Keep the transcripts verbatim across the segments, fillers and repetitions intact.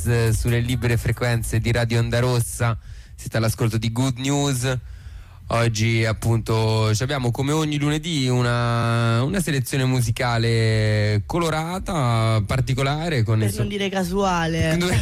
Jazz sulle libere frequenze di Radio Onda Rossa. Siete all'ascolto di Good News. Oggi appunto abbiamo come ogni lunedì una, una selezione musicale colorata, particolare, con per il non dire casuale. non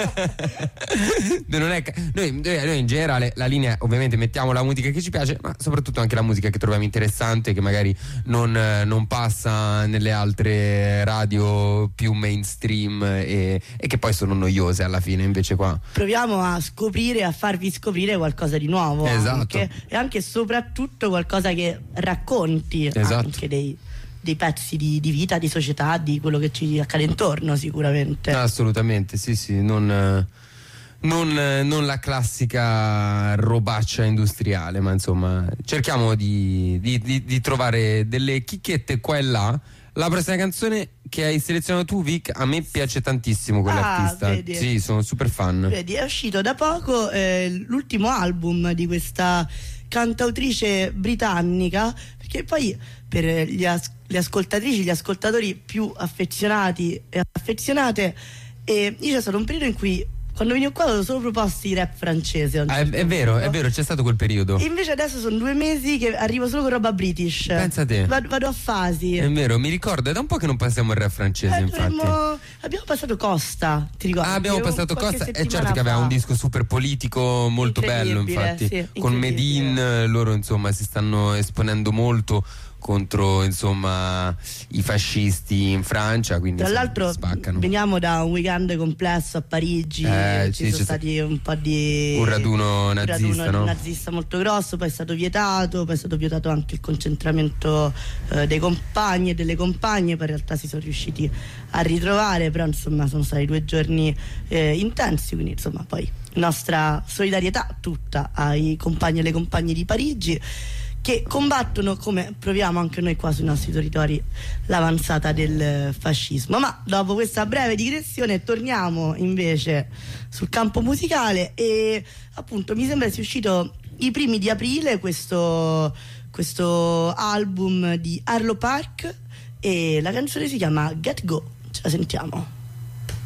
è, noi, noi in generale la linea, ovviamente mettiamo la musica che ci piace, ma soprattutto anche la musica che troviamo interessante, che magari non, non passa nelle altre radio più mainstream e, e che poi sono noiose alla fine. Invece qua proviamo a scoprire, a farvi scoprire qualcosa di nuovo. Esatto. Anche, e anche e soprattutto qualcosa che racconti, esatto, anche dei, dei pezzi di, di vita, di società, di quello che ci accade intorno, sicuramente. Assolutamente, sì, sì, non, non, non la classica robaccia industriale, ma insomma cerchiamo di, di, di, di trovare delle chicchette qua e là. La prossima canzone che hai selezionato tu, Vic, a me piace tantissimo quell'artista. Ah, vedi. Sì, sono super fan. Vedi, è uscito da poco eh, l'ultimo album di questa cantautrice britannica, perché poi per gli as- le ascoltatrici, gli ascoltatori più affezionati e affezionate, e io c'è stato un periodo in cui quando venivo qua avevo solo proposti di rap francese. Ah, è, è vero, è vero, c'è stato quel periodo. E invece adesso sono due mesi che arrivo solo con roba british. Pensa te. Vado, vado a fasi. È vero, mi ricordo, è da un po' che non passiamo il rap francese, Eh, infatti. dovremmo- Abbiamo passato Costa, ti ricordi? Ah, abbiamo Avevo passato qualche Costa, e settimana certo che aveva fa. un disco super politico molto bello, Incredibile, infatti. sì, con incredibile. Medin loro insomma si stanno esponendo molto contro insomma i fascisti in Francia, quindi Tra insomma, l'altro spaccano. veniamo da un weekend complesso a Parigi, Eh, ci sì, sono c'è stati un po' di un raduno un nazista, raduno no? nazista molto grosso, poi è stato vietato, poi è stato vietato anche il concentramento eh, dei compagni e delle compagne, poi in realtà si sono riusciti a ritrovare, però insomma sono stati due giorni eh, intensi, quindi insomma poi nostra solidarietà tutta ai compagni e alle compagne di Parigi, che combattono, come proviamo anche noi qua sui nostri territori, l'avanzata del fascismo. Ma dopo questa breve digressione torniamo invece sul campo musicale, e appunto mi sembra sia uscito i primi di aprile questo, questo album di Arlo Park, e la canzone si chiama Get Go. Ce la sentiamo.